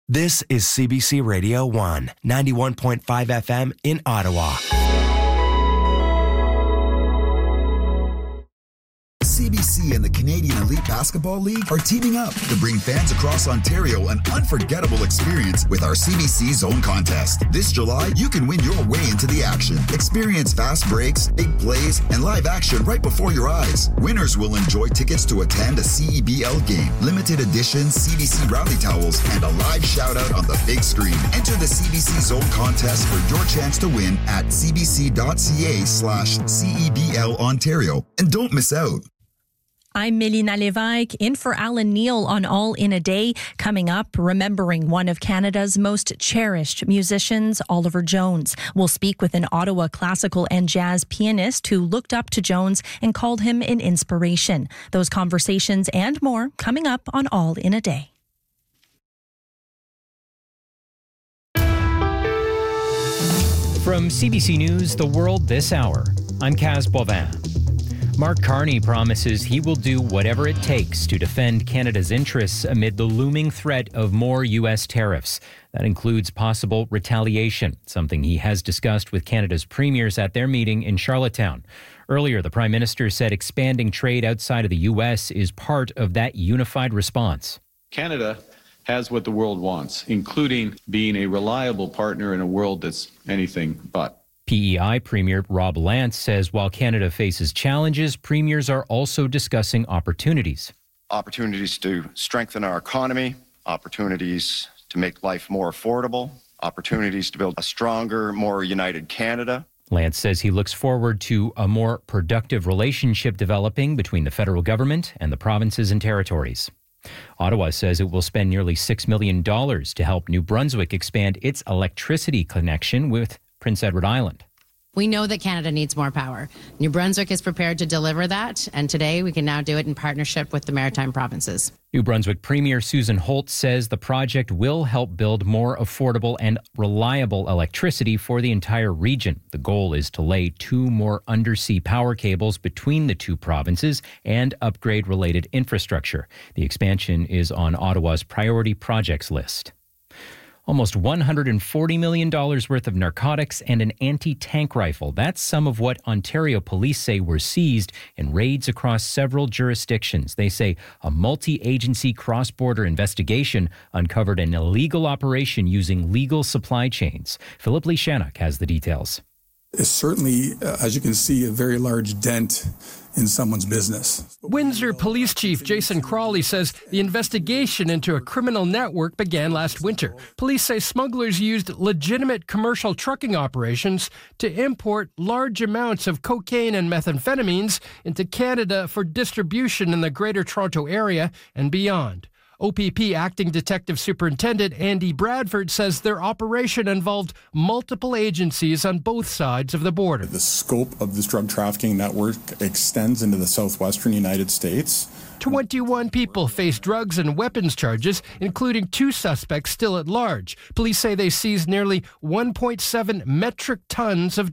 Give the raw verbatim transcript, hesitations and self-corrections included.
This is C B C Radio one, ninety-one point five F M in Ottawa. C B C and the Canadian Elite Basketball League are teaming up to bring fans across Ontario an unforgettable experience with our C B C Zone Contest. This July, you can win your way into the action. Experience fast breaks, big plays, and live action right before your eyes. Winners will enjoy tickets to attend a C E B L game, limited edition C B C rally towels, and a live shout-out on the big screen. Enter the C B C Zone Contest for your chance to win at cbc.ca slash CEBL Ontario. And don't miss out. I'm Melina Lévesque, in for Alan Neil on All in a Day. Coming up, remembering one of Canada's most cherished musicians, Oliver Jones. We'll speak with an Ottawa classical and jazz pianist who looked up to Jones and called him an inspiration. Those conversations and more coming up on All in a Day. From C B C News, The World This Hour, I'm Kaz Boivin. Mark Carney promises he will do whatever it takes to defend Canada's interests amid the looming threat of more U S tariffs. That includes possible retaliation, something he has discussed with Canada's premiers at their meeting in Charlottetown. Earlier, the Prime Minister said expanding trade outside of the U S is part of that unified response. Canada has what the world wants, including being a reliable partner in a world that's anything but. P E I Premier Rob Lance says while Canada faces challenges, premiers are also discussing opportunities. Opportunities to strengthen our economy, opportunities to make life more affordable, opportunities to build a stronger, more united Canada. Lance says he looks forward to a more productive relationship developing between the federal government and the provinces and territories. Ottawa says it will spend nearly six million dollars to help New Brunswick expand its electricity connection with Prince Edward Island. We know that Canada needs more power. New Brunswick is prepared to deliver that, and today we can now do it in partnership with the Maritime Provinces. New Brunswick Premier Susan Holt says the project will help build more affordable and reliable electricity for the entire region. The goal is to lay two more undersea power cables between the two provinces and upgrade related infrastructure. The expansion is on Ottawa's priority projects list. Almost one hundred forty million dollars worth of narcotics and an anti-tank rifle. That's some of what Ontario police say were seized in raids across several jurisdictions. They say a multi-agency cross-border investigation uncovered an illegal operation using legal supply chains. Philip Lishanuk has the details. It's certainly, uh, as you can see, a very large dent in someone's business. Windsor Police Chief Jason Crawley says the investigation into a criminal network began last winter. Police say smugglers used legitimate commercial trucking operations to import large amounts of cocaine and methamphetamines into Canada for distribution in the Greater Toronto Area and beyond. O P P Acting Detective Superintendent Andy Bradford says their operation involved multiple agencies on both sides of the border. The scope of this drug trafficking network extends into the southwestern United States. twenty-one people face drugs and weapons charges, including two suspects still at large. Police say they seized nearly one point seven metric tons of